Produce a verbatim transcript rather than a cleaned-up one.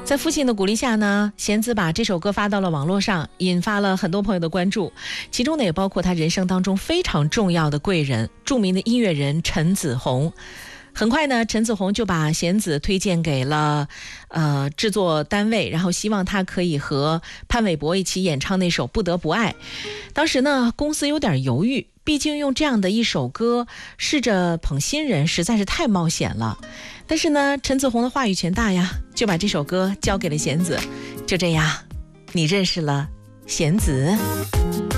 在父亲的鼓励下呢，弦子把这首歌发到了网络上，引发了很多朋友的关注，其中呢也包括他人生当中非常重要的贵人，著名的音乐人陈子鸿。很快呢，陈子鸿就把弦子推荐给了呃制作单位，然后希望他可以和潘玮柏一起演唱那首《不得不爱》。当时呢，公司有点犹豫，毕竟用这样的一首歌试着捧新人实在是太冒险了。但是呢，陈子鸿的话语权大呀，就把这首歌交给了弦子。就这样，你认识了弦子。